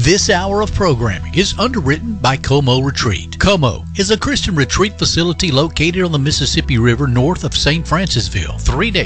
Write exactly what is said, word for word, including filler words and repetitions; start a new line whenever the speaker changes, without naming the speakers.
This hour of programming is underwritten by Como Retreat. Como is a Christian retreat facility located on the Mississippi River north of Saint Francisville. Three days